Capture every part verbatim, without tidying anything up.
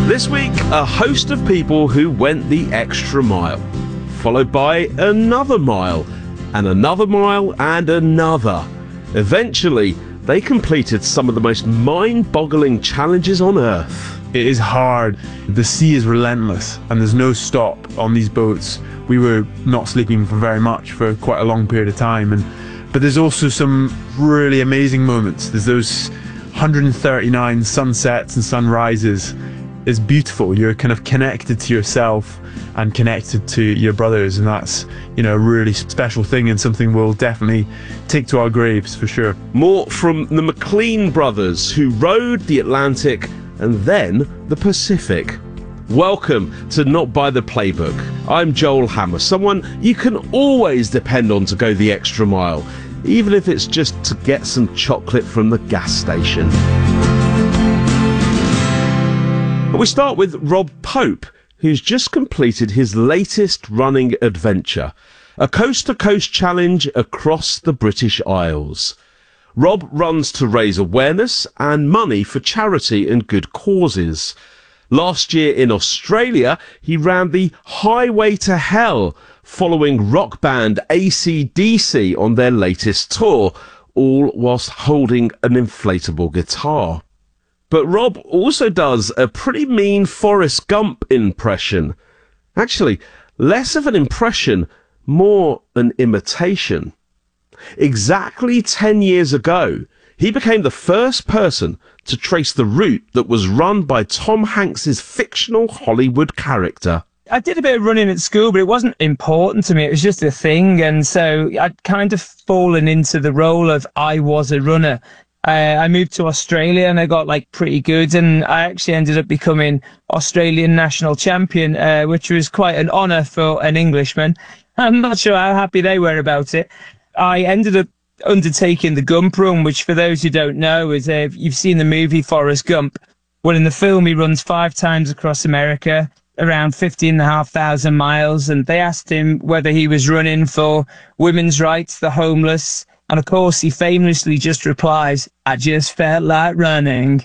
This week, a host of people who went the extra mile, followed by another mile, and another mile, and another. Eventually, they completed some of the most mind-boggling challenges on Earth. It is hard. The sea is relentless, and there's no stop on these boats. We were not sleeping for very much for quite a long period of time, and but there's also some really amazing moments. There's those one hundred thirty-nine sunsets and sunrises. It's beautiful. You're kind of connected to yourself and connected to your brothers, and that's, you know, a really special thing and something we'll definitely take to our graves for sure. More from the McLean brothers, who rode the Atlantic and then the Pacific. Welcome to Not By The Playbook. I'm Joel Hammer, someone you can always depend on to go the extra mile, even if it's just to get some chocolate from the gas station. We start with Rob Pope, who's just completed his latest running adventure, a coast-to-coast challenge across the British Isles. Rob runs to raise awareness and money for charity and good causes. Last year in Australia, he ran the Highway to Hell, following rock band A C D C on their latest tour, all whilst holding an inflatable guitar. But Rob also does a pretty mean Forrest Gump impression. Actually, less of an impression, more an imitation. Exactly ten years ago, he became the first person to trace the route that was run by Tom Hanks's fictional Hollywood character. I did a bit of running at school, but it wasn't important to me. It was just a thing. And so I'd kind of fallen into the role of I was a runner. Uh, I moved to Australia and I got like pretty good, and I actually ended up becoming Australian national champion, uh, which was quite an honour for an Englishman. I'm not sure how happy they were about it. I ended up undertaking the Gump Run, which for those who don't know is, uh, if you've seen the movie Forrest Gump, well, in the film he runs five times across America, around fifteen and a half thousand miles, and they asked him whether he was running for women's rights, the homeless. And of course, he famously just replies, "I just felt like running."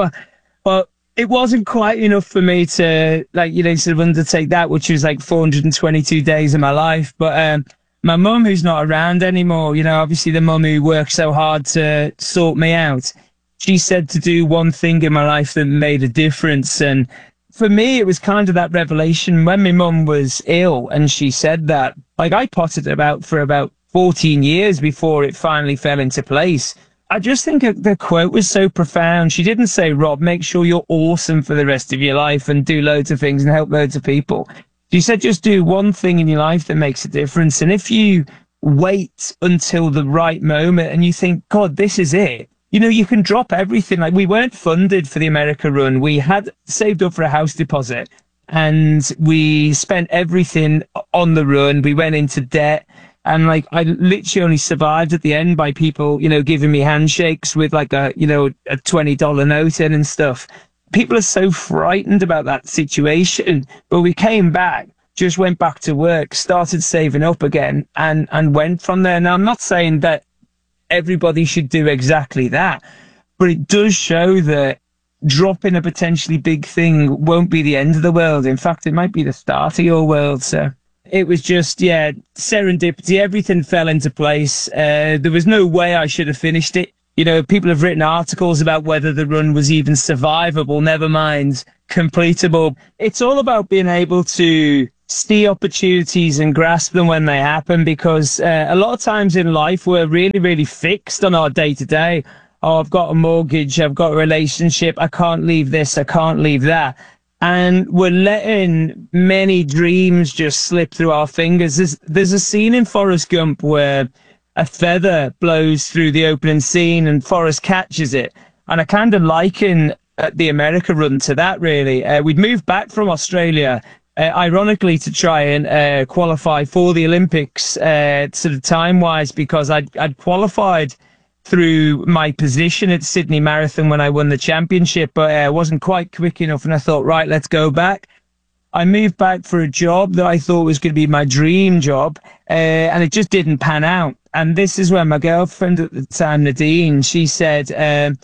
Well, it wasn't quite enough for me to, like, you know, sort of undertake that, which was like four hundred twenty-two days of my life. But um, my mum, who's not around anymore, you know, obviously the mum who worked so hard to sort me out, she said to do one thing in my life that made a difference. And for me, it was kind of that revelation when my mum was ill and she said that. Like, I potted about for about fourteen years before it finally fell into place. I just think the quote was so profound. She didn't say, "Rob, make sure you're awesome for the rest of your life and do loads of things and help loads of people." She said, just do one thing in your life that makes a difference. And if you wait until the right moment and you think, God, this is it, you know, you can drop everything. Like, we weren't funded for the America run. We had saved up for a house deposit and we spent everything on the run. We went into debt. And like, I literally only survived at the end by people, you know, giving me handshakes with like a, you know, a twenty dollar note in and stuff. People are so frightened about that situation. But we came back, just went back to work, started saving up again, and, and went from there. Now, I'm not saying that everybody should do exactly that, but it does show that dropping a potentially big thing won't be the end of the world. In fact, it might be the start of your world. So it was just, yeah, serendipity. Everything fell into place. Uh, there was no way I should have finished it. You know, people have written articles about whether the run was even survivable, never mind completable. It's all about being able to see opportunities and grasp them when they happen, because uh, a lot of times in life, we're really, really fixed on our day-to-day. Oh, I've got a mortgage, I've got a relationship, I can't leave this, I can't leave that. And we're letting many dreams just slip through our fingers. There's, there's a scene in Forrest Gump where a feather blows through the opening scene and Forrest catches it. And I kind of liken uh, the America run to that, really. Uh, we'd moved back from Australia, uh, ironically, to try and uh, qualify for the Olympics, uh, sort of time-wise, because I'd, I'd qualified through my position at Sydney Marathon when I won the championship, but I uh, wasn't quite quick enough, and I thought, right, let's go back. I moved back for a job that I thought was going to be my dream job, uh, and it just didn't pan out. And this is when my girlfriend at the time, Nadine, she said, um,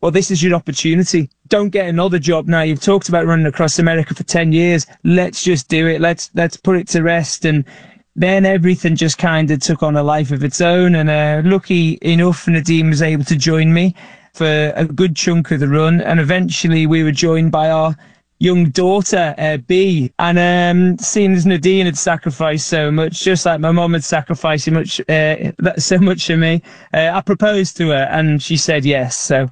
well, this is your opportunity. Don't get another job now. You've talked about running across America for ten years. Let's just do it. Let's, let's put it to rest. And then everything just kind of took on a life of its own. And uh, lucky enough, Nadine was able to join me for a good chunk of the run. And eventually we were joined by our young daughter, uh, B. And um, seeing as Nadine had sacrificed so much, just like my mum had sacrificed so much, uh, so much for me, uh, I proposed to her and she said yes. So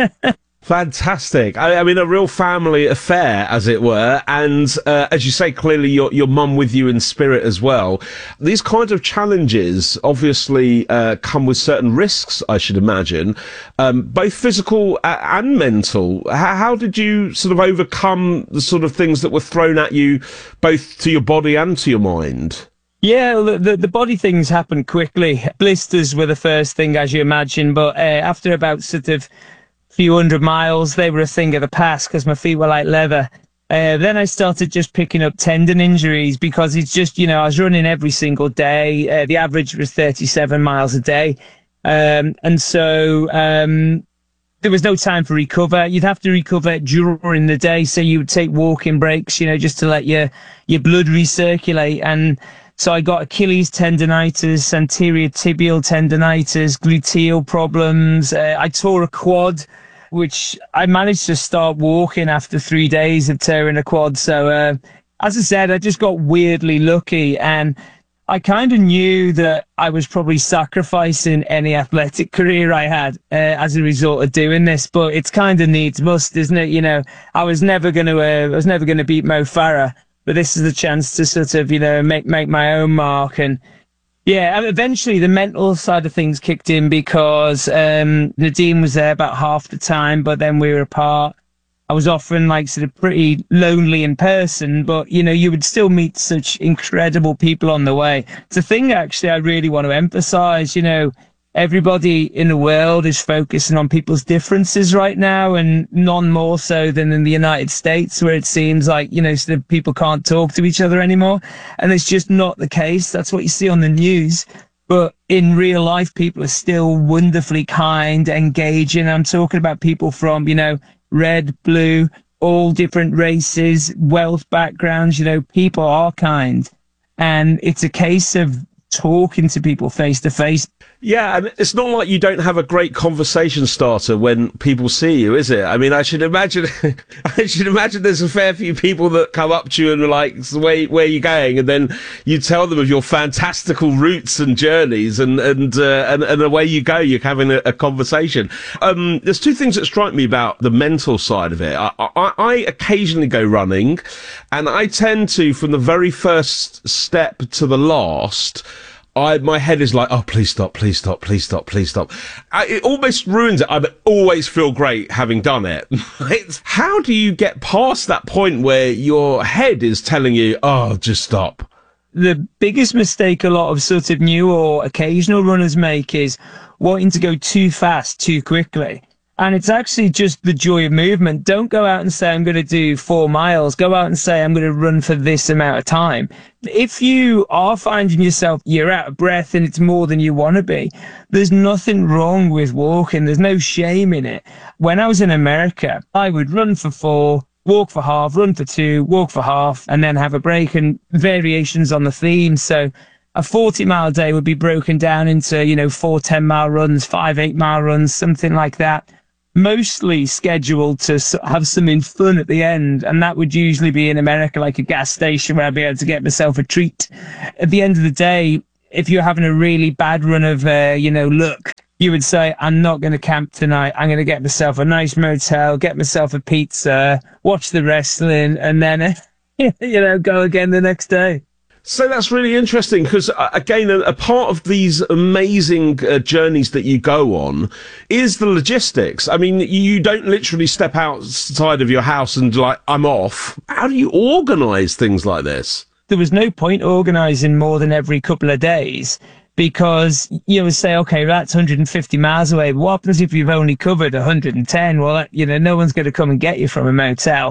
fantastic. I, I mean, a real family affair, as it were. And uh, as you say, clearly your your mum with you in spirit as well. These kinds of challenges obviously uh, come with certain risks, I should imagine, um, both physical and mental. How, how did you sort of overcome the sort of things that were thrown at you, both to your body and to your mind? Yeah, the, the body things happened quickly. Blisters were the first thing, as you imagine. But uh, after about sort of few hundred miles, they were a thing of the past because my feet were like leather. Uh, then I started just picking up tendon injuries because it's just, you know, I was running every single day. Uh, the average was thirty-seven miles a day. Um, and so um, there was no time for recover. You'd have to recover during the day. So you would take walking breaks, you know, just to let your, your blood recirculate. And so I got Achilles tendonitis, anterior tibial tendonitis, gluteal problems. Uh, I tore a quad, which I managed to start walking after three days of tearing a quad. So, uh, as I said, I just got weirdly lucky, and I kind of knew that I was probably sacrificing any athletic career I had uh, as a result of doing this. But it's kind of needs must, isn't it? You know, I was never going to, uh, I was never going to beat Mo Farah. But this is the chance to sort of, you know, make make my own mark. And yeah, eventually the mental side of things kicked in because um, Nadine was there about half the time, but then we were apart. I was often like sort of pretty lonely in person, but, you know, you would still meet such incredible people on the way. It's a thing, actually, I really want to emphasize. You know, everybody in the world is focusing on people's differences right now, and none more so than in the United States, where it seems like, you know, sort of people can't talk to each other anymore. And it's just not the case. That's what you see on the news. But in real life, people are still wonderfully kind, engaging. I'm talking about people from, you know, red, blue, all different races, wealth backgrounds. You know, people are kind. And it's a case of talking to people face to face. Yeah, and it's not like you don't have a great conversation starter when people see you, is it? I mean, I should imagine, I should imagine there's a fair few people that come up to you and are like, where, where are you going? And then you tell them of your fantastical routes and journeys, and, and, uh, and, and away you go. You're having a, a conversation. Um, there's two things that strike me about the mental side of it. I, I, I occasionally go running, and I tend to, from the very first step to the last, I, my head is like, oh, please stop, please stop, please stop, please stop. I, it almost ruins it. I always feel great having done it. It's, how do you get past that point where your head is telling you, oh, just stop? The biggest mistake a lot of sort of new or occasional runners make is wanting to go too fast, too quickly. And it's actually just the joy of movement. Don't go out and say, I'm going to do four miles. Go out and say, I'm going to run for this amount of time. If you are finding yourself, you're out of breath and it's more than you want to be, there's nothing wrong with walking. There's no shame in it. When I was in America, I would run for four, walk for half, run for two, walk for half, and then have a break, and variations on the theme. So a forty mile day would be broken down into, you know, four ten mile runs, five eight mile runs, something like that. Mostly scheduled to have something fun at the end, and that would usually be in America, like a gas station where I'd be able to get myself a treat. At the end of the day, if you're having a really bad run of, uh, you know, luck, you would say, I'm not going to camp tonight. I'm going to get myself a nice motel, get myself a pizza, watch the wrestling, and then, you know, go again the next day. So that's really interesting because, uh, again, a, a part of these amazing uh, journeys that you go on is the logistics. I mean, you don't literally step outside of your house and like, I'm off. How do you organise things like this? There was no point organising more than every couple of days, because you would say, okay, that's one hundred fifty miles away. But what happens if you've only covered one hundred ten? Well, you know, no one's going to come and get you from a motel.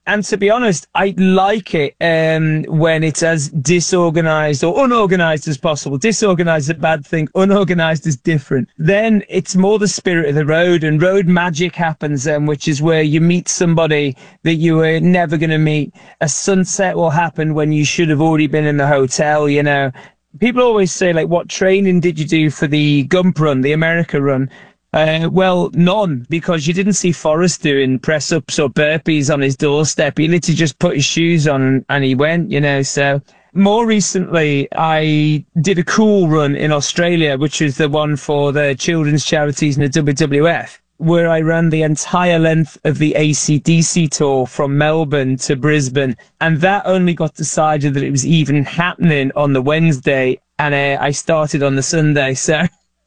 And to be honest, I like it um, when it's as disorganized or unorganized as possible. Disorganized is a bad thing. Unorganized is different. Then it's more the spirit of the road, and road magic happens then, which is where you meet somebody that you were never going to meet. A sunset will happen when you should have already been in the hotel, you know. People always say, like, what training did you do for the Gump run, the America run? Uh, well, none, because you didn't see Forrest doing press-ups or burpees on his doorstep. He literally just put his shoes on and, and he went, you know. So more recently, I did a cool run in Australia, which is the one for the children's charities and the W W F, where I ran the entire length of the A C D C tour from Melbourne to Brisbane. And that only got decided that it was even happening on the Wednesday, and uh, I started on the Sunday. So...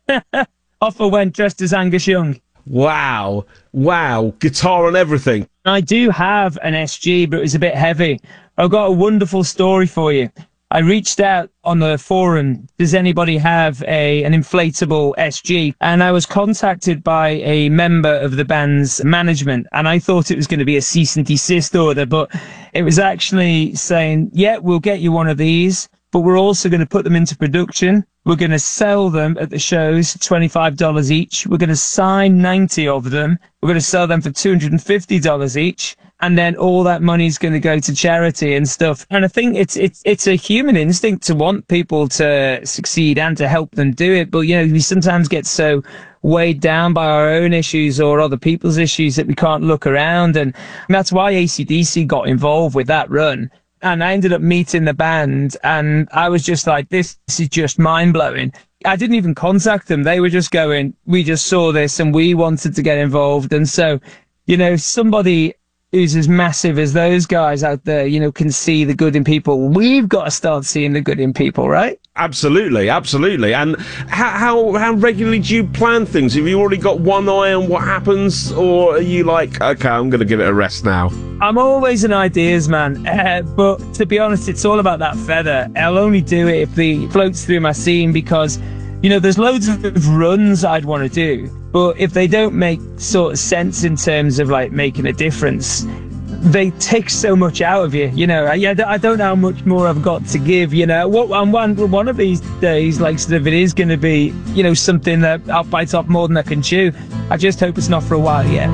off I went dressed as Angus Young. Wow. Wow. Guitar and everything. I do have an S G, but it was a bit heavy. I've got a wonderful story for you. I reached out on the forum, does anybody have a an inflatable S G? And I was contacted by a member of the band's management, and I thought it was going to be a cease and desist order, but it was actually saying, yeah, we'll get you one of these, but we're also going to put them into production. We're going to sell them at the shows, twenty-five dollars each. We're going to sign ninety of them. We're going to sell them for two hundred fifty dollars each. And then all that money is going to go to charity and stuff. And I think it's, it's, it's a human instinct to want people to succeed and to help them do it. But, you know, we sometimes get so weighed down by our own issues or other people's issues that we can't look around. And that's why A C D C got involved with that run. And I ended up meeting the band, and I was just like, this, this is just mind-blowing. I didn't even contact them. They were just going, we just saw this and we wanted to get involved. And so, you know, somebody who's as massive as those guys out there, you know, can see the good in people. We've got to start seeing the good in people, right? Absolutely, absolutely. And how, how how regularly do you plan things? Have you already got one eye on what happens, or are you like, okay, I'm going to give it a rest now? I'm always an ideas man, uh, but to be honest, it's all about that feather. I'll only do it if the floats through my scene, because, you know, there's loads of runs I'd want to do, but if they don't make sort of sense in terms of like making a difference, they take so much out of you, you know. I, I don't know how much more I've got to give, you know. What and one one of these days, like, sort of, it is going to be, you know, something that I'll bite off more than I can chew. I just hope it's not for a while yet.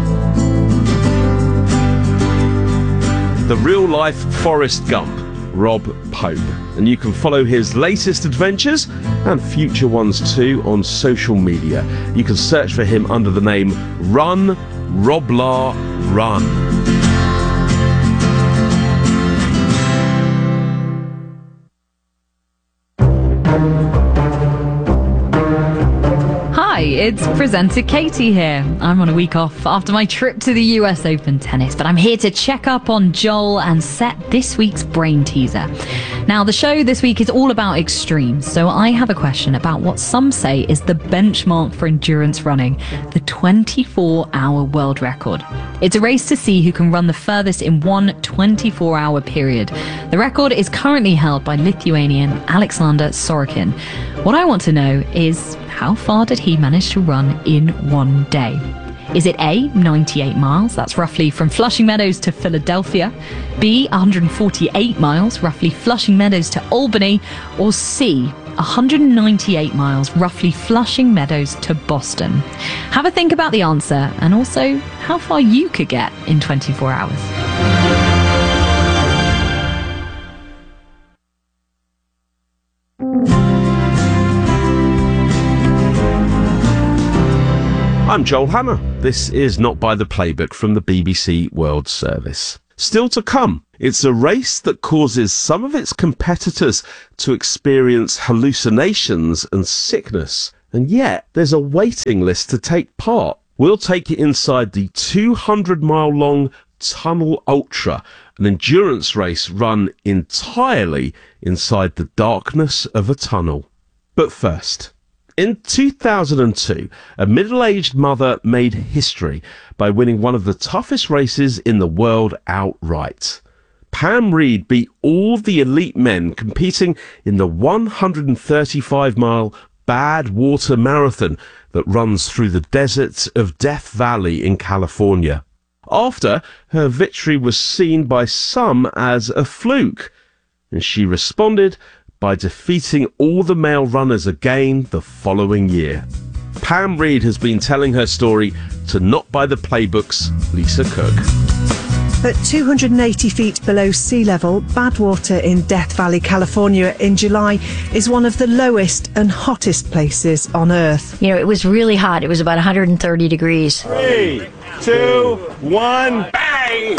The real life Forrest Gump, Rob Pope, and you can follow his latest adventures and future ones too on social media. You can search for him under the name Run Roblar Run. Hi, it's presenter Katie here. I'm on a week off after my trip to the U S Open tennis, but I'm here to check up on Joel and set this week's brain teaser. Now, the show this week is all about extremes, so I have a question about what some say is the benchmark for endurance running, the twenty-four hour world record. It's a race to see who can run the furthest in one twenty-four hour period. The record is currently held by Lithuanian Alexander Sorokin. What I want to know is, how far did he manage to run in one day? Is it A, ninety-eight miles, that's roughly from Flushing Meadows to Philadelphia, B, one hundred forty-eight miles, roughly Flushing Meadows to Albany, or C, one hundred ninety-eight miles, roughly Flushing Meadows to Boston? Have a think about the answer, and also how far you could get in twenty-four hours. I'm Joel Hammer. This is Not by the Playbook from the B B C World Service. Still to come, it's a race that causes some of its competitors to experience hallucinations and sickness, and yet there's a waiting list to take part. We'll take you inside the two hundred mile long Tunnel Ultra, an endurance race run entirely inside the darkness of a tunnel. But first, in two thousand two, a middle-aged mother made history by winning one of the toughest races in the world outright. Pam Reed beat all the elite men competing in the one hundred thirty-five mile Badwater Marathon that runs through the deserts of Death Valley in California. after her victory was seen by some as a fluke. And she responded by defeating all the male runners again the following year. Pam Reid has been telling her story to Not By The Playbook's Lisa Cook. At two hundred eighty feet below sea level, Badwater in Death Valley, California in July is one of the lowest and hottest places on Earth. You know, it was really hot. It was about one hundred thirty degrees. Three, two, one, bang!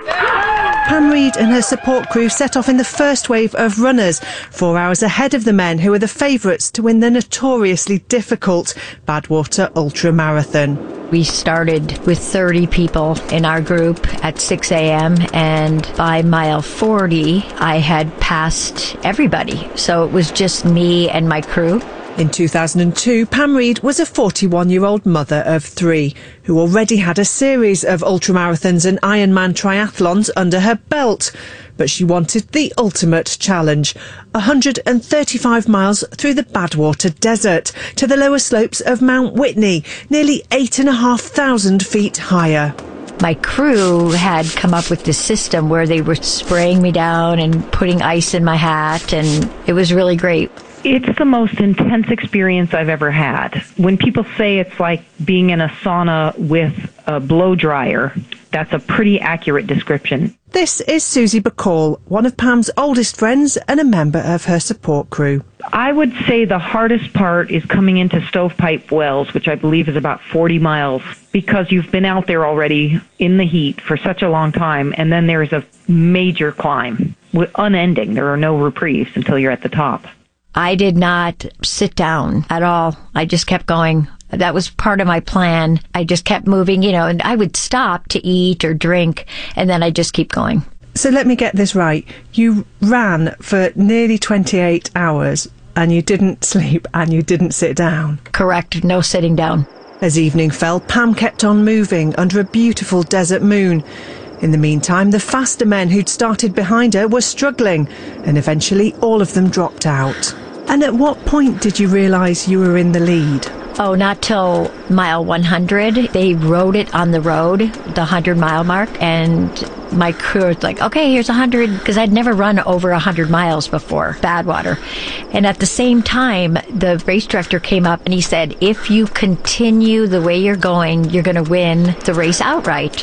Pam Reid and her support crew set off in the first wave of runners, four hours ahead of the men who are the favourites to win the notoriously difficult Badwater Ultra Marathon. We started with thirty people in our group at six a.m. and by mile forty, I had passed everybody. So it was just me and my crew. In two thousand two, Pam Reid was a forty-one-year-old mother of three who already had a series of ultramarathons and Ironman triathlons under her belt. But she wanted the ultimate challenge, one hundred thirty-five miles through the Badwater Desert to the lower slopes of Mount Whitney, nearly eight and a half thousand feet higher. My crew had come up with this system where they were spraying me down and putting ice in my hat, and it was really great. It's the most intense experience I've ever had. When people say it's like being in a sauna with a blow dryer, that's a pretty accurate description. This is Susie Bacall, one of Pam's oldest friends and a member of her support crew. I would say the hardest part is coming into Stovepipe Wells, which I believe is about forty miles, because you've been out there already in the heat for such a long time, and then there's a major climb, unending. There are no reprieves until you're at the top. I did not sit down at all. I just kept going. That was part of my plan. I just kept moving, you know, and I would stop to eat or drink, and then I'd just keep going. So let me get this right. You ran for nearly twenty-eight hours, and you didn't sleep, and you didn't sit down. Correct. No sitting down. As evening fell, Pam kept on moving under a beautiful desert moon. In the meantime, the faster men who'd started behind her were struggling, and eventually all of them dropped out. And at what point did you realise you were in the lead? Oh, not till mile one hundred. They rode it on the road, the one hundred mile mark, and my crew was like, okay, here's one hundred, because I'd never run over one hundred miles before, Badwater. And at the same time, the race director came up and he said, if you continue the way you're going, you're going to win the race outright.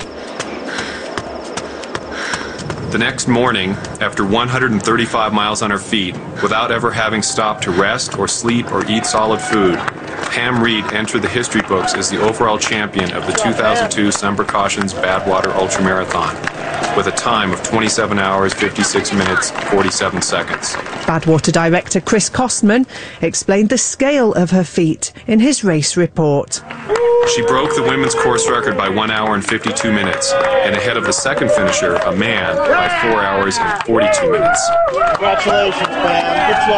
The next morning, after one hundred thirty-five miles on her feet, without ever having stopped to rest or sleep or eat solid food, Pam Reid entered the history books as the overall champion of the two thousand two Sun Precautions Badwater Ultramarathon, with a time of twenty-seven hours, fifty-six minutes, forty-seven seconds. Badwater director Chris Costman explained the scale of her feat in his race report. She broke the women's course record by one hour and fifty-two minutes, and ahead of the second finisher, a man, by four hours and forty-two minutes. Congratulations, man. Good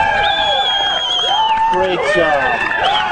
job. Great job.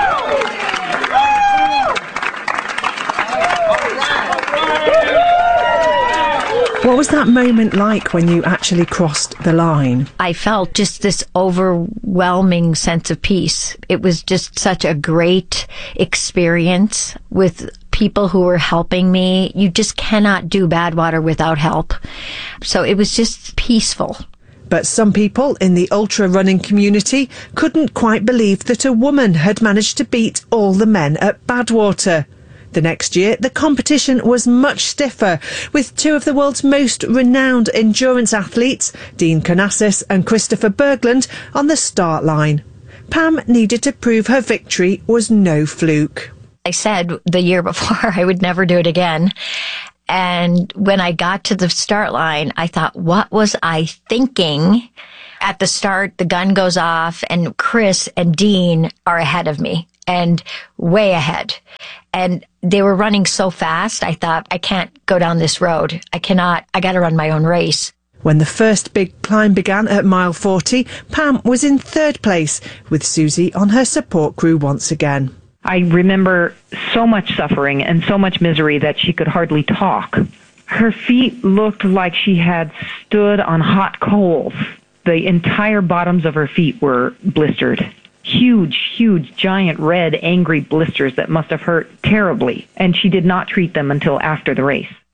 What was that moment like when you actually crossed the line? I felt just this overwhelming sense of peace. It was just such a great experience with people who were helping me. You just cannot do Badwater without help. So it was just peaceful. But some people in the ultra running community couldn't quite believe that a woman had managed to beat all the men at Badwater. The next year, the competition was much stiffer, with two of the world's most renowned endurance athletes, Dean Karnazes and Christopher Berglund, on the start line. Pam needed to prove her victory was no fluke. I said the year before I would never do it again. And when I got to the start line, I thought, what was I thinking? At the start, the gun goes off, and Chris and Dean are ahead of me, and way ahead. And they were running so fast, I thought, I can't go down this road. I cannot, I got to run my own race. When the first big climb began at mile forty, Pam was in third place, with Susie on her support crew once again. I remember so much suffering and so much misery that she could hardly talk. Her feet looked like she had stood on hot coals. The entire bottoms of her feet were blistered. Huge, huge, giant, red, angry blisters that must have hurt terribly, and she did not treat them until after the race.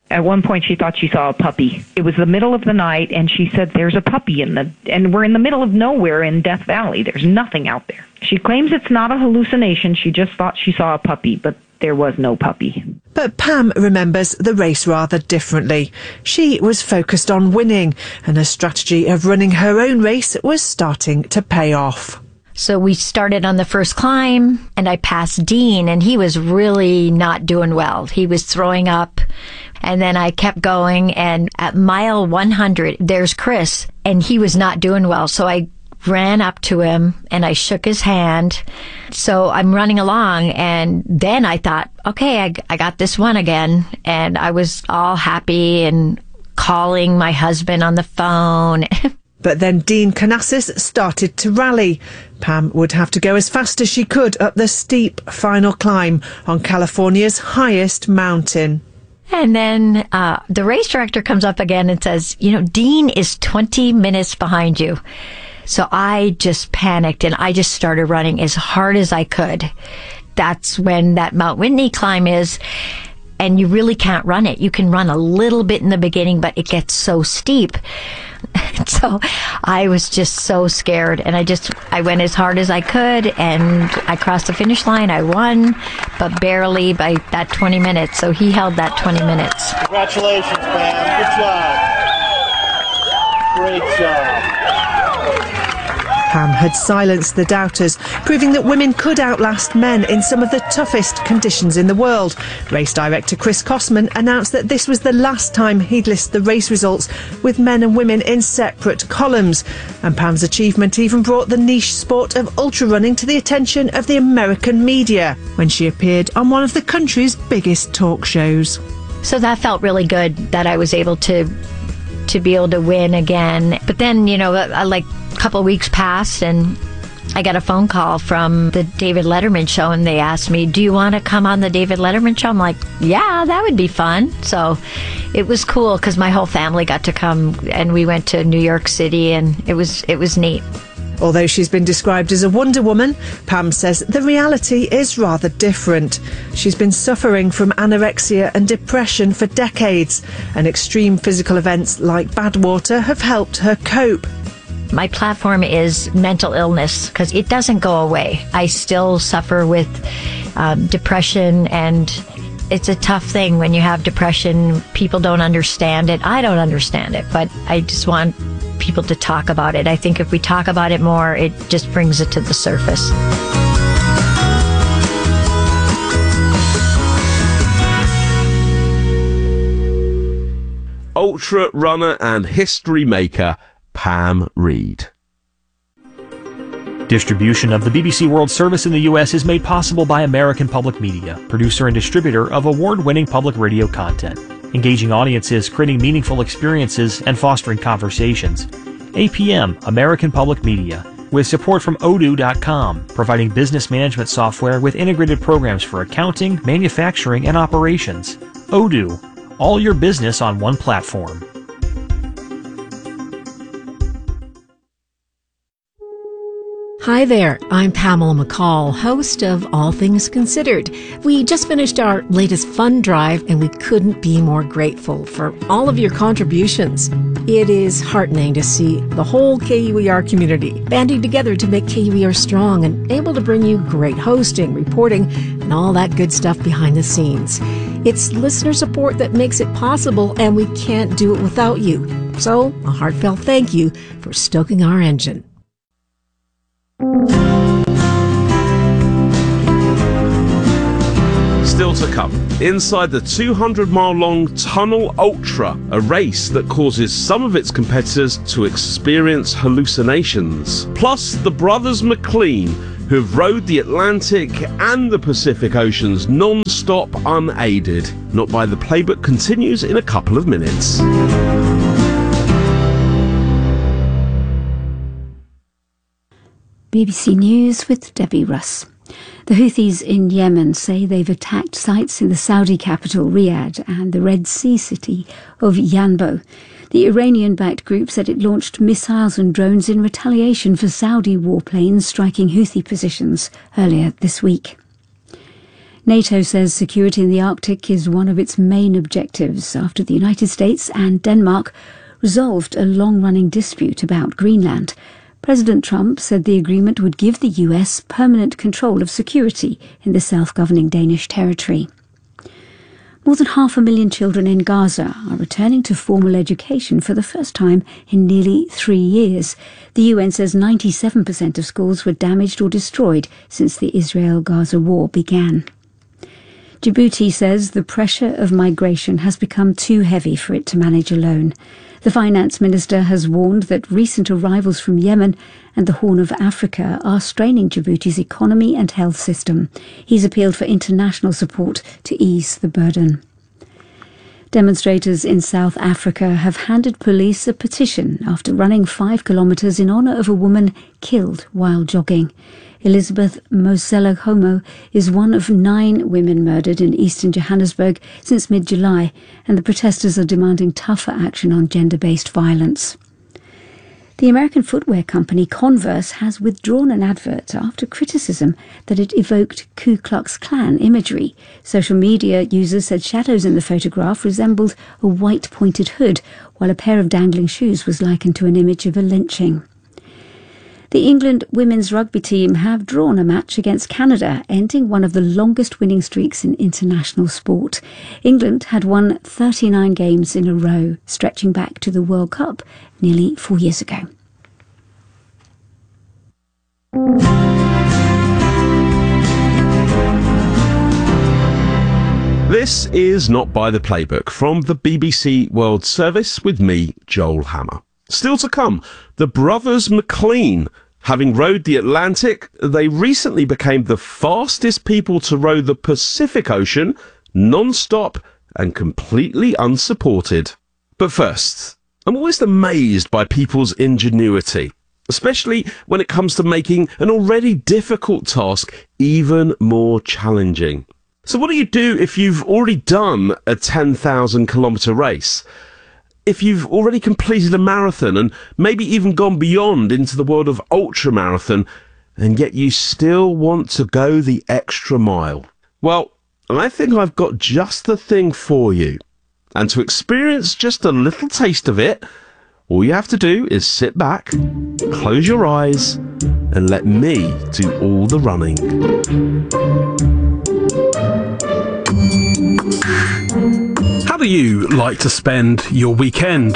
At one point, she thought she saw a puppy. It was the middle of the night, and she said, there's a puppy in the... And we're in the middle of nowhere in Death Valley. There's nothing out there. She claims it's not a hallucination. She just thought she saw a puppy, but there was no puppy. But Pam remembers the race rather differently. She was focused on winning, and her strategy of running her own race was starting to pay off. So we started on the first climb, and I passed Dean, and he was really not doing well. He was throwing up, and then I kept going, and at mile one hundred, there's Chris, and he was not doing well. So I ran up to him, and I shook his hand. So I'm running along, and then I thought, okay, I, I got this one again, and I was all happy and calling my husband on the phone. But then Dean Canassis started to rally. Pam would have to go as fast as she could up the steep final climb on California's highest mountain. And then uh, the race director comes up again and says, you know, Dean is twenty minutes behind you. So I just panicked, and I just started running as hard as I could. That's when that Mount Whitney climb is. And you really can't run it. You can run a little bit in the beginning, but it gets so steep. So I was just so scared, and I just, I went as hard as I could, and I crossed the finish line. I won, but barely by that twenty minutes. So he held that twenty minutes. Congratulations, man. Good job. Great job. Pam had silenced the doubters, proving that women could outlast men in some of the toughest conditions in the world. Race director Chris Kosman announced that this was the last time he'd list the race results with men and women in separate columns. And Pam's achievement even brought the niche sport of ultra running to the attention of the American media when she appeared on one of the country's biggest talk shows. So that felt really good that I was able to to be able to win again. But then, you know, like a couple of weeks passed, and I got a phone call from the David Letterman show, and they asked me, do you want to come on the David Letterman show? I'm like, yeah, that would be fun. So it was cool because my whole family got to come, and we went to New York City, and it was it was neat. Although she's been described as a Wonder Woman, Pam says the reality is rather different. She's been suffering from anorexia and depression for decades, and extreme physical events like Badwater have helped her cope. My platform is mental illness because it doesn't go away. I still suffer with um, depression, and it's a tough thing when you have depression. People don't understand it. I don't understand it, but I just want people to talk about it. I think if we talk about it more, it just brings it to the surface. Ultra runner and history maker Pam Reid. Distribution of the B B C World Service in the U S is made possible by American Public Media, producer and distributor of award-winning public radio content, engaging audiences, creating meaningful experiences, and fostering conversations. A P M, American Public Media, with support from odoo dot com, providing business management software with integrated programs for accounting, manufacturing, and operations. Odoo, all your business on one platform. Hi there, I'm Pamela McCall, host of All Things Considered. We just finished our latest fund drive, and we couldn't be more grateful for all of your contributions. It is heartening to see the whole K U E R community banding together to make K U E R strong and able to bring you great hosting, reporting, and all that good stuff behind the scenes. It's listener support that makes it possible, and we can't do it without you. So, a heartfelt thank you for stoking our engine. Still to come, inside the two hundred mile long Tunnel Ultra, a race that causes some of its competitors to experience hallucinations. Plus, the brothers McLean, who've rowed the Atlantic and the Pacific Oceans non-stop unaided. Not By the Playbook continues in a couple of minutes. B B C News with Debbie Russ. The Houthis in Yemen say they've attacked sites in the Saudi capital Riyadh and the Red Sea city of Yanbo. The Iranian-backed group said it launched missiles and drones in retaliation for Saudi warplanes striking Houthi positions earlier this week. NATO says security in the Arctic is one of its main objectives after the United States and Denmark resolved a long-running dispute about Greenland. President Trump said the agreement would give the U S permanent control of security in the self-governing Danish territory. More than half a million children in Gaza are returning to formal education for the first time in nearly three years. The U N says ninety-seven percent of schools were damaged or destroyed since the Israel-Gaza war began. Djibouti says the pressure of migration has become too heavy for it to manage alone. The finance minister has warned that recent arrivals from Yemen and the Horn of Africa are straining Djibouti's economy and health system. He's appealed for international support to ease the burden. Demonstrators in South Africa have handed police a petition after running five kilometres in honour of a woman killed while jogging. Elizabeth Mosela-Homo is one of nine women murdered in eastern Johannesburg since mid-July, and the protesters are demanding tougher action on gender-based violence. The American footwear company Converse has withdrawn an advert after criticism that it evoked Ku Klux Klan imagery. Social media users said shadows in the photograph resembled a white pointed hood, while a pair of dangling shoes was likened to an image of a lynching. The England women's rugby team have drawn a match against Canada, ending one of the longest winning streaks in international sport. England had won thirty-nine games in a row, stretching back to the World Cup nearly four years ago. This is Not By the Playbook from the B B C World Service with me, Joel Hammer. Still to come, the brothers McLean. Having rowed the Atlantic, they recently became the fastest people to row the Pacific Ocean, non-stop and completely unsupported. But first, I'm always amazed by people's ingenuity, especially when it comes to making an already difficult task even more challenging. So what do you do if you've already done a ten thousand kilometre race? If you've already completed a marathon and maybe even gone beyond into the world of ultramarathon, and yet you still want to go the extra mile? Well, I think I've got just the thing for you. And to experience just a little taste of it, all you have to do is sit back, close your eyes, and let me do all the running. How do you like to spend your weekend?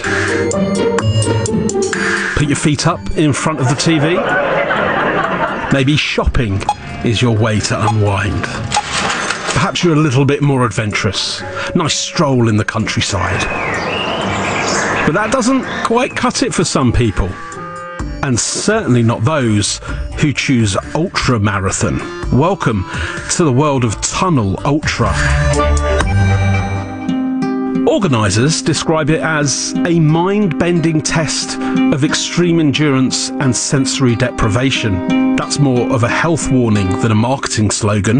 Put your feet up in front of the T V? Maybe shopping is your way to unwind. Perhaps you're a little bit more adventurous. Nice stroll in the countryside. But that doesn't quite cut it for some people. And certainly not those who choose ultra marathon. Welcome to the world of Tunnel Ultra. Organisers describe it as a mind-bending test of extreme endurance and sensory deprivation. That's more of a health warning than a marketing slogan.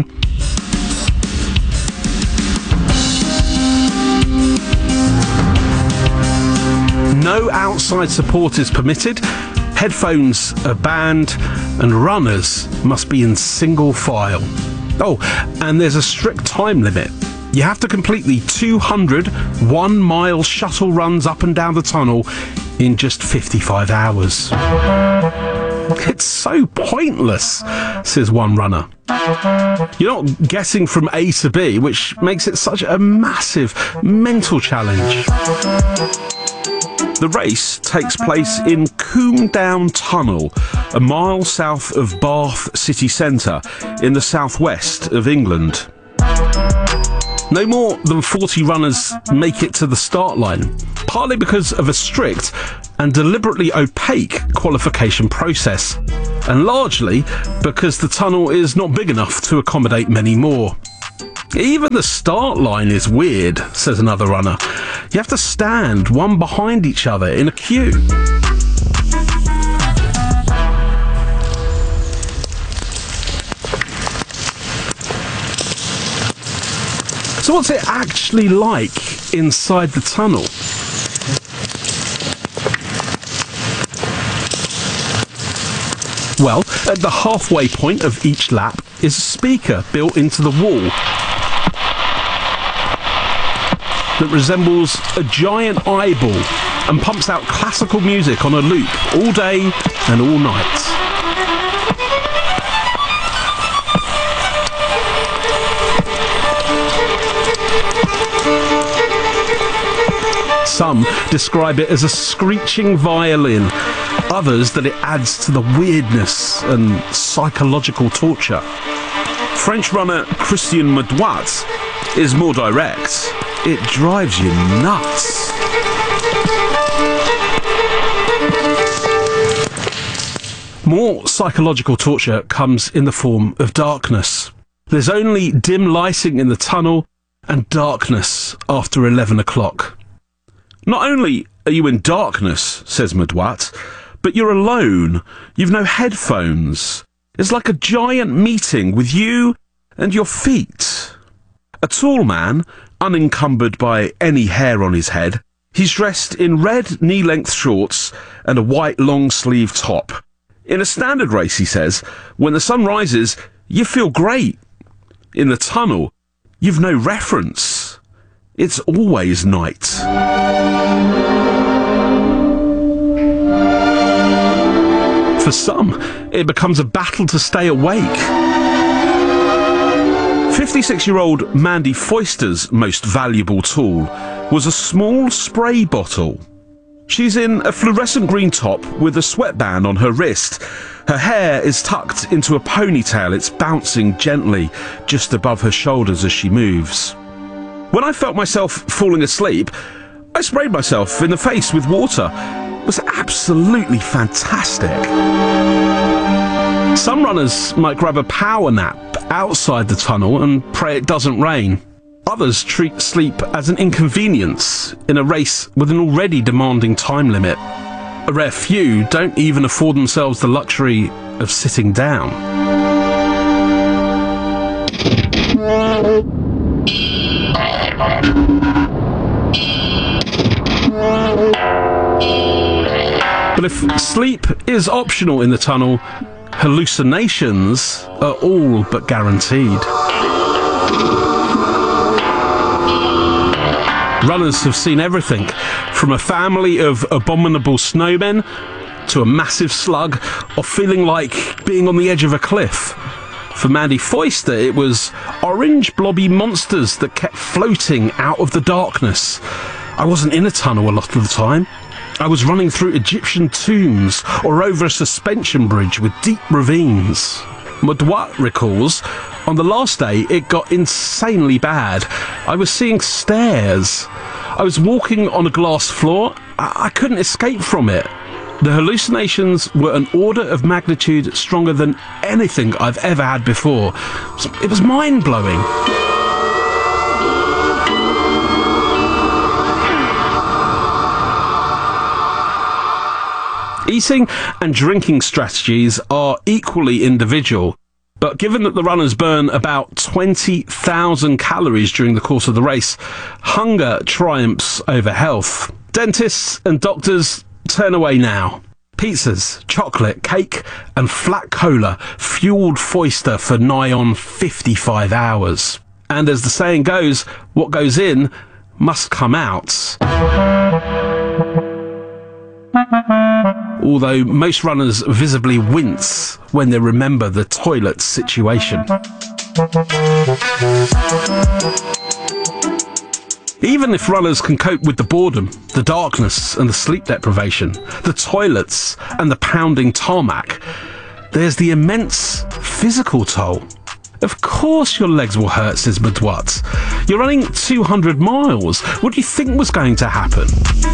No outside support is permitted. Headphones are banned, and runners must be in single file. Oh, and there's a strict time limit. You have to complete the two hundred one-mile shuttle runs up and down the tunnel in just fifty-five hours. It's so pointless, says one runner. You're not getting from A to B, which makes it such a massive mental challenge. The race takes place in Combe Down Tunnel, a mile south of Bath city centre in the southwest of England. No more than forty runners make it to the start line, partly because of a strict and deliberately opaque qualification process, and largely because the tunnel is not big enough to accommodate many more. Even the start line is weird, says another runner. You have to stand one behind each other in a queue. So what's it actually like inside the tunnel? Well, at the halfway point of each lap is a speaker built into the wall, that resembles a giant eyeball and pumps out classical music on a loop all day and all night. Some describe it as a screeching violin, others that it adds to the weirdness and psychological torture. French runner Christian Medouat is more direct. It drives you nuts. More psychological torture comes in the form of darkness. There's only dim lighting in the tunnel and darkness after eleven o'clock. Not only are you in darkness, says Medouat, but you're alone. You've no headphones. It's like a giant meeting with you and your feet. A tall man, unencumbered by any hair on his head, he's dressed in red knee-length shorts and a white long-sleeve top. In a standard race, he says, when the sun rises, you feel great. In the tunnel, you've no reference. It's always night. For some, it becomes a battle to stay awake. fifty-six-year-old Mandy Foister's most valuable tool was a small spray bottle. She's in a fluorescent green top with a sweatband on her wrist. Her hair is tucked into a ponytail. It's bouncing gently just above her shoulders as she moves. When I felt myself falling asleep, I sprayed myself in the face with water. It was absolutely fantastic. Some runners might grab a power nap outside the tunnel and pray it doesn't rain. Others treat sleep as an inconvenience in a race with an already demanding time limit. A rare few don't even afford themselves the luxury of sitting down. But if sleep is optional in the tunnel, hallucinations are all but guaranteed. Runners have seen everything, from a family of abominable snowmen to a massive slug, or feeling like being on the edge of a cliff. For Mandy Foister, it was orange blobby monsters that kept floating out of the darkness. I wasn't in a tunnel a lot of the time. I was running through Egyptian tombs or over a suspension bridge with deep ravines. Medouat recalls, on the last day it got insanely bad. I was seeing stairs. I was walking on a glass floor. I, I couldn't escape from it. The hallucinations were an order of magnitude stronger than anything I've ever had before. It was mind-blowing. Eating and drinking strategies are equally individual, but given that the runners burn about twenty thousand calories during the course of the race, hunger triumphs over health. Dentists and doctors turn away now. Pizzas, chocolate, cake and flat cola fueled Foister for nigh on fifty-five hours. And as the saying goes, what goes in must come out. Although most runners visibly wince when they remember the toilet situation. Even if runners can cope with the boredom, the darkness and the sleep deprivation, the toilets and the pounding tarmac, there's the immense physical toll. Of course your legs will hurt, says Medouat. You're running two hundred miles. What do you think was going to happen?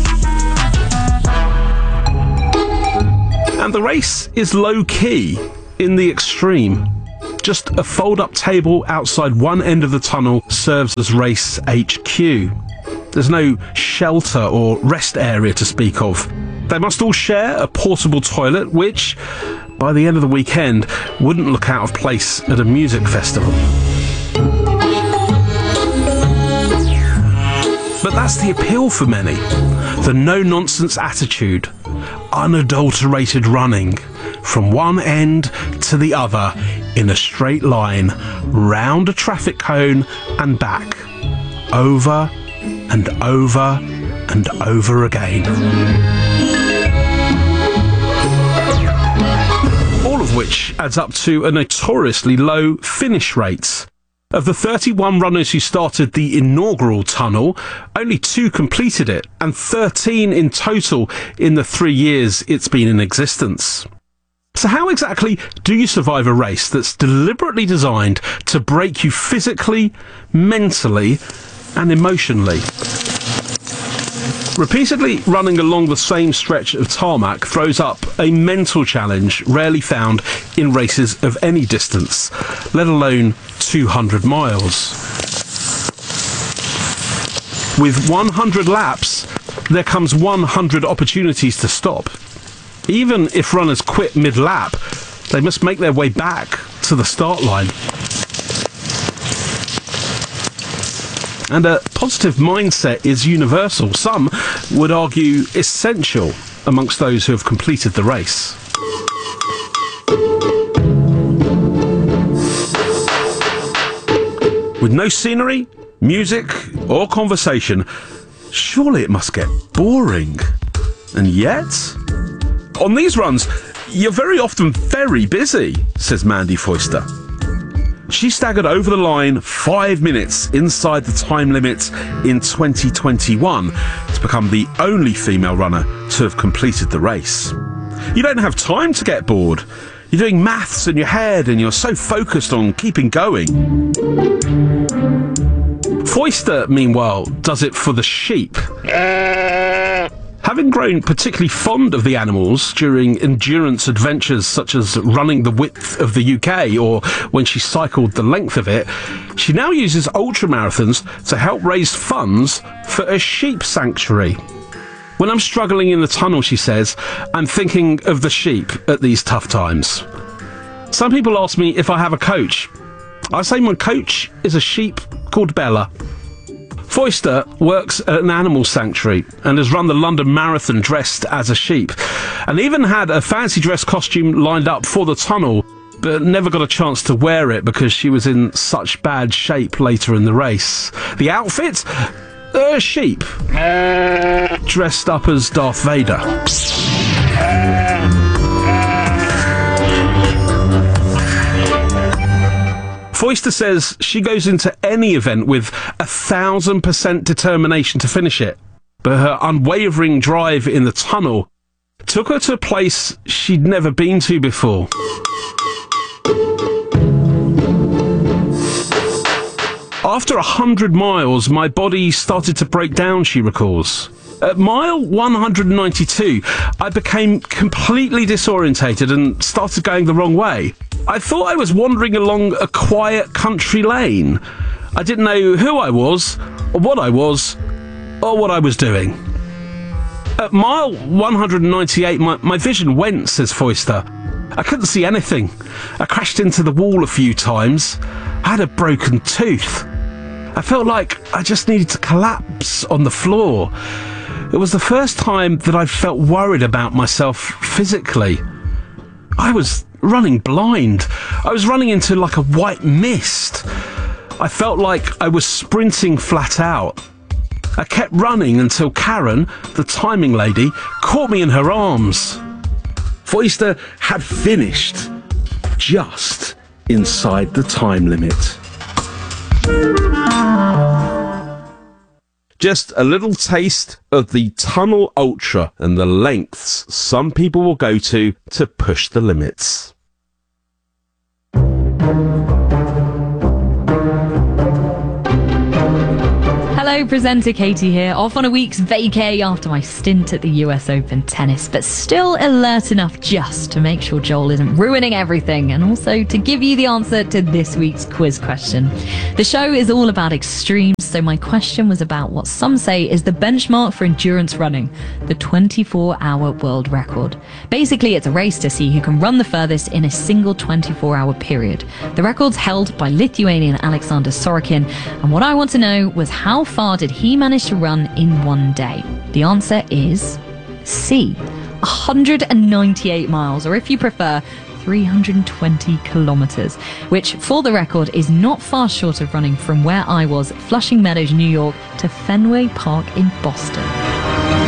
And the race is low-key in the extreme. Just a fold-up table outside one end of the tunnel serves as race H Q. There's no shelter or rest area to speak of. They must all share a portable toilet, which, by the end of the weekend, wouldn't look out of place at a music festival. But that's the appeal for many. The no-nonsense attitude. Unadulterated running from one end to the other in a straight line, round a traffic cone and back, over and over and over again. All of which adds up to a notoriously low finish rate. Of the thirty-one runners who started the inaugural tunnel, only two completed it, and thirteen in total in the three years it's been in existence. So how exactly do you survive a race that's deliberately designed to break you physically, mentally, and emotionally? Repeatedly running along the same stretch of tarmac throws up a mental challenge rarely found in races of any distance, let alone two hundred miles. With one hundred laps, there comes one hundred opportunities to stop. Even if runners quit mid-lap, they must make their way back to the start line. And a positive mindset is universal. Some would argue essential amongst those who have completed the race. With no scenery, music, or conversation, surely it must get boring. And yet, on these runs, you're very often very busy, says Mandy Foister. She staggered over the line five minutes inside the time limit in twenty twenty-one to become the only female runner to have completed the race. You don't have time to get bored. You're doing maths in your head and you're so focused on keeping going. Foister, meanwhile, does it for the sheep. Having grown particularly fond of the animals during endurance adventures such as running the width of the U K or when she cycled the length of it, she now uses ultramarathons to help raise funds for a sheep sanctuary. When I'm struggling in the tunnel, she says, I'm thinking of the sheep at these tough times. Some people ask me if I have a coach. I say my coach is a sheep called Bella. Foister works at an animal sanctuary and has run the London Marathon dressed as a sheep, and even had a fancy dress costume lined up for the tunnel, but never got a chance to wear it because she was in such bad shape later in the race. The outfit? A sheep. Dressed up as Darth Vader. Foister says she goes into any event with a thousand percent determination to finish it, but her unwavering drive in the tunnel took her to a place she'd never been to before. After a hundred miles, my body started to break down, she recalls. At mile one hundred ninety-two, I became completely disorientated and started going the wrong way. I thought I was wandering along a quiet country lane. I didn't know who I was, or what I was, or what I was doing. At mile one hundred ninety-eight, my, my vision went, says Foister. I couldn't see anything. I crashed into the wall a few times. I had a broken tooth. I felt like I just needed to collapse on the floor. It was the first time that I felt worried about myself physically. I was running blind. I was running into like a white mist. I felt like I was sprinting flat out. I kept running until Karen, the timing lady, caught me in her arms. Foister had finished just inside the time limit. Just a little taste of the Tunnel Ultra and the lengths some people will go to to push the limits. Hello, presenter Katie here, off on a week's vacay after my stint at the U S Open tennis, but still alert enough just to make sure Joel isn't ruining everything, and also to give you the answer to this week's quiz question. The show is all about extremes, so my question was about what some say is the benchmark for endurance running, the twenty-four hour world record. Basically, it's a race to see who can run the furthest in a single twenty-four hour period. The record's held by Lithuanian Alexander Sorokin, and what I want to know was how far did he manage to run in one day? The answer is C, one hundred ninety-eight miles, or if you prefer, three hundred twenty kilometres, which, for the record, is not far short of running from where I was, Flushing Meadows, New York, to Fenway Park in Boston.